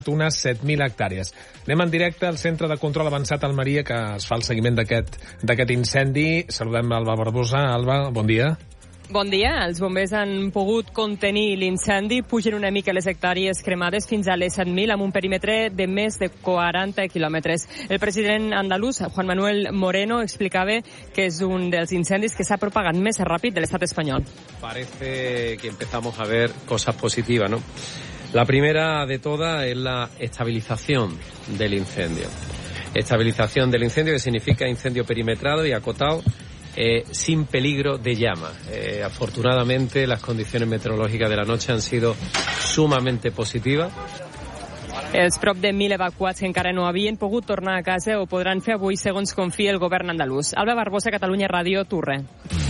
unes 7.000 hectàrees. Anem en directe al Centre de Control Avançat Almeria, que es fa el seguiment d'aquest incendi. Saludem Alba Barbosa. Alba, bon dia. Bon dia. Els bombers han pogut contenir l'incendi. Pugen una mica les hectàrees cremades fins a les 7.000 amb un perímetre de més de 40 quilòmetres. El president andalús, Juan Manuel Moreno, explicava que és un dels incendis que s'ha propagat més ràpid de l'estat espanyol. Parece que empezamos a ver cosas positivas, ¿no? La primera de todas es la estabilización del incendio. Estabilización del incendio, que significa incendio perimetrado y acotado, sin peligro de llama. Afortunadamente, las condiciones meteorológicas de la noche han sido sumamente positivas. Els prop de 1.000 evacuats que encara no havien pogut tornar a casa ho podran fer avui, segons confia el govern andalús. Alba Barbosa, Catalunya Ràdio, Turre.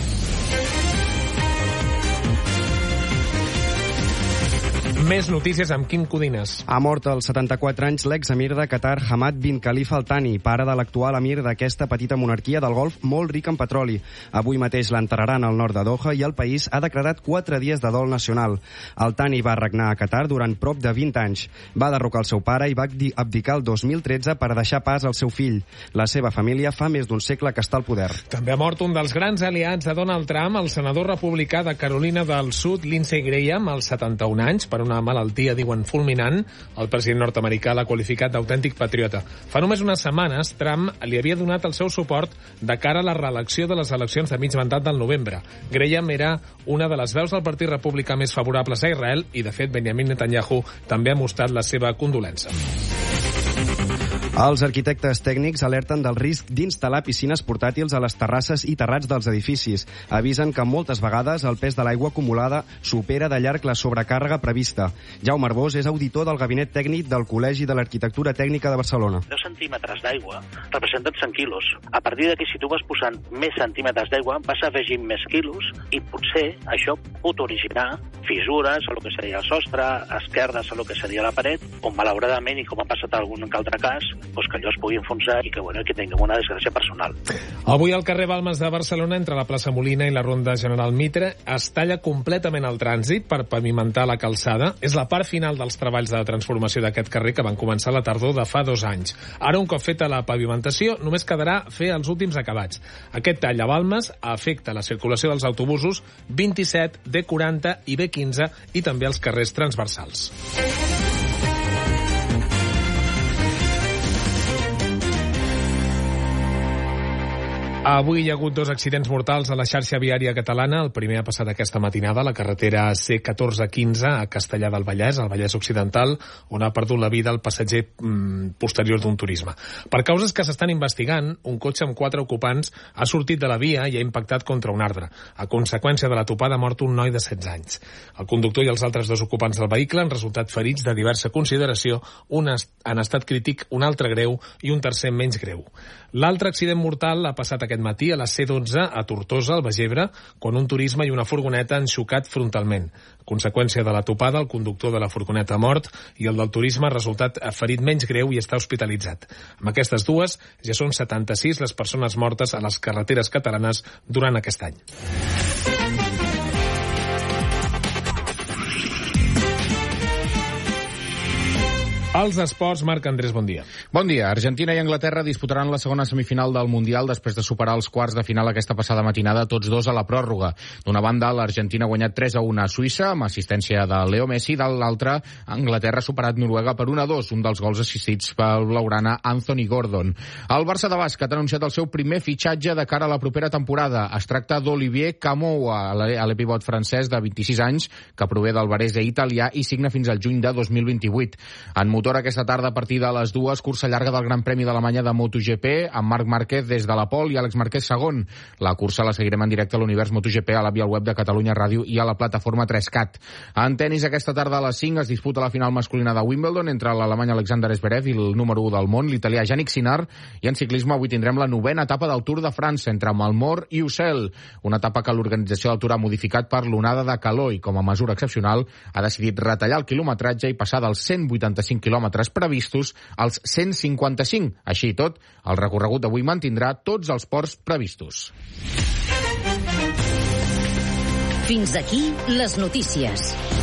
Més notícies amb Quim Codines. Ha mort als 74 anys l'exemir de Qatar, Hamad bin Khalifa Al Thani, pare de l'actual emir d'aquesta petita monarquia del Golf molt ric en petroli. Avui mateix l'enterraran al nord de Doha i el país ha declarat 4 dies de dol nacional. Al Thani va regnar a Qatar durant prop de 20 anys. Va derrocar el seu pare i va abdicar el 2013 per deixar pas al seu fill. La seva família fa més d'un segle que està al poder. També ha mort un dels grans aliats de Donald Trump, el senador republicà de Carolina del Sud, Lindsey Graham, als 71 anys, per una malaltia, diuen, fulminant. El president nord-americà l'ha qualificat d'autèntic patriota. Fa només unes setmanes, Trump li havia donat el seu suport de cara a la reelecció de les eleccions de mig mandat del novembre. Graham era una de les veus del partit republicà més favorables a Israel i, de fet, Benjamin Netanyahu també ha mostrat la seva condolença. Els arquitectes tècnics alerten del risc d'instal·lar piscines portàtils a les terrasses i terrats dels edificis. Avisen que moltes vegades el pes de l'aigua acumulada supera de llarg la sobrecàrrega prevista. Jaume Arbós és auditor del gabinet tècnic del Col·legi de l'Arquitectura Tècnica de Barcelona. 10 centímetres d'aigua representen 100 quilos. A partir d'aquí, si tu vas posant més centímetres d'aigua, vas afegint més quilos i potser això pot originar fissures a lo que seria el sostre, esquerdes a lo que seria la paret, on malauradament, i com ha passat algun altre cas, doncs que allò es pugui enfonsar i que tinguem una desgràcia personal. Avui al carrer Balmes de Barcelona, entre la plaça Molina i la Ronda General Mitre, es talla completament el trànsit per pavimentar la calçada. És la part final dels treballs de transformació d'aquest carrer que van començar a la tardor de fa 2 anys. Ara, un cop feta la pavimentació, només quedarà fer els últims acabats. Aquest tall a Balmes afecta la circulació dels autobusos 27, D40 i B15 i també els carrers transversals. Avui hi ha hagut 2 accidents mortals a la xarxa viària catalana. El primer ha passat aquesta matinada a la carretera C1415 a Castellar del Vallès, al Vallès Occidental, on ha perdut la vida el passatger posterior d'un turisme. Per causes que s'estan investigant, un cotxe amb 4 ocupants ha sortit de la via i ha impactat contra un arbre. A conseqüència de la topada ha mort un noi de 16 anys. El conductor i els altres 2 ocupants del vehicle han resultat ferits de diversa consideració, un en estat crític, un altre greu i un tercer menys greu. L'altre accident mortal ha passat aquest matí a la C12 a Tortosa, al Bagebre, quan un turisme i una furgoneta han xocat frontalment. A conseqüència de la topada, el conductor de la furgoneta ha mort i el del turisme ha resultat ferit menys greu i està hospitalitzat. Amb aquestes dues, ja són 76 les persones mortes a les carreteres catalanes durant aquest any. Els esports, Marc Andrés, bon dia. Bon dia. Argentina i Anglaterra disputaran la segona semifinal del Mundial després de superar els quarts de final aquesta passada matinada, tots 2 a la pròrroga. D'una banda, l'Argentina ha guanyat 3-1 a Suïssa, amb assistència de Leo Messi. De l'altra, Anglaterra ha superat Noruega per 1-2, un dels gols assistits pel blaugrana Anthony Gordon. El Barça de bàsquet ha anunciat el seu primer fitxatge de cara a la propera temporada. Es tracta d'Olivier Camoua, l'epivot francès de 26 anys, que prové del Varese italià i signa fins al juny de 2028. En motor aquesta tarda a partir de les 2, cursa llarga del Gran Premi d'Alemanya de MotoGP, amb Marc Márquez des de la pole i Àlex Márquez segon. La cursa la seguirem en directe a l'Univers MotoGP, a la via web de Catalunya Ràdio i a la plataforma 3CAT. En tenis, aquesta tarda a les 5 es disputa la final masculina de Wimbledon entre l'alemany Alexander Zverev i el número 1 del món, l'italià Yannick Sinner, i en ciclisme avui tindrem la 9a etapa del Tour de França entre Malmort i Ussel, una etapa que l'organització del Tour ha modificat per l'onada de calor i, com a mesura excepcional, ha decidit retallar el quilometratge i passar dels 185 quilòmetres previstos als 155. Així i tot, el recorregut d'avui mantindrà tots els ports previstos. Fins aquí les notícies.